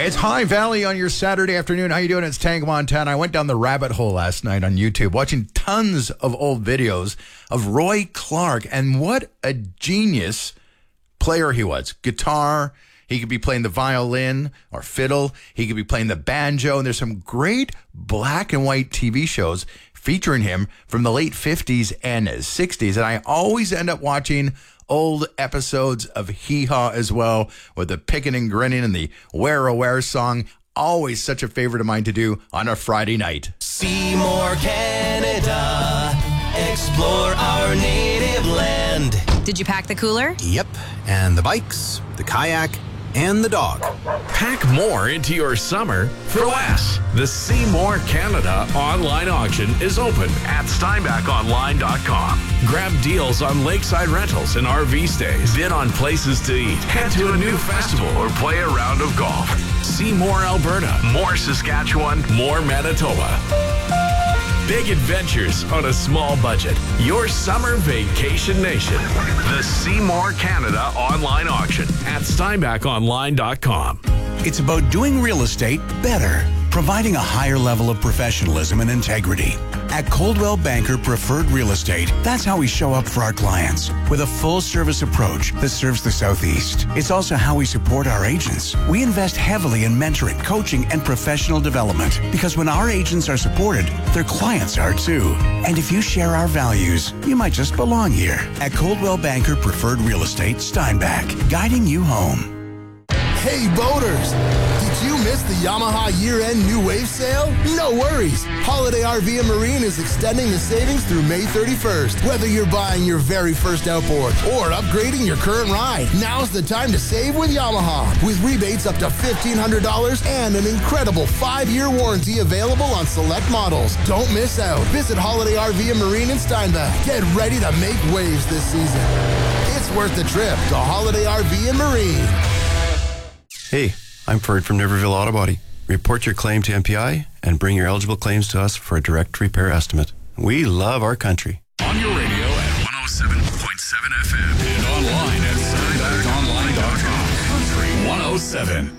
It's High Valley on your Saturday afternoon. How you doing? It's Tank Montana. I went down the rabbit hole last night on YouTube watching tons of old videos of Roy Clark, and what a genius player he was. Guitar, he could be playing the violin or fiddle, he could be playing the banjo, and there's some great black and white TV shows featuring him from the late 50s and 60s, and I always end up watching old episodes of Hee Haw as well, with the picking and grinning and the Where song. Always such a favorite of mine to do on a Friday night. Seymour, Canada. Explore our native land. Did you pack the cooler? Yep, and the bikes, the kayak, and the dog. Pack more into your summer for less. The Seymour Canada online auction is open at SteinbachOnline.com. Grab deals on lakeside rentals and RV stays. Bid on places to eat. Head to a new festival or play a round of golf. See more Alberta, more Saskatchewan, more Manitoba. Big adventures on a small budget. Your summer vacation nation. The Seymour Canada online auction at SteinbachOnline.com. It's about doing real estate better, providing a higher level of professionalism and integrity. At Coldwell Banker Preferred Real Estate, that's how we show up for our clients, with a full-service approach that serves the Southeast. It's also how we support our agents. We invest heavily in mentoring, coaching, and professional development, because when our agents are supported, their clients are too. And if you share our values, you might just belong here. At Coldwell Banker Preferred Real Estate, Steinbach, guiding you home. Hey boaters, did you miss the Yamaha year-end New Wave sale? No worries. Holiday RV and Marine is extending the savings through May 31st. Whether you're buying your very first outboard or upgrading your current ride, now's the time to save with Yamaha. With rebates up to $1,500 and an incredible 5-year warranty available on select models. Don't miss out. Visit Holiday RV and Marine in Steinbach. Get ready to make waves this season. It's worth the trip to Holiday RV and Marine. Hey, I'm Ferd from Niverville Auto Body. Report your claim to MPI and bring your eligible claims to us for a direct repair estimate. We love our country. On your radio at 107.7 FM and online at SteinbachOnline.com. Country 107.